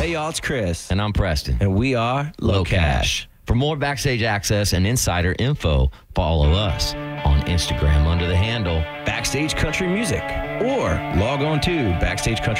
Hey, y'all, it's Chris. And I'm Preston. And we are Low Cash. For more backstage access and insider info, follow us on Instagram under the handle Backstage Country Music. Or log on to Backstage Country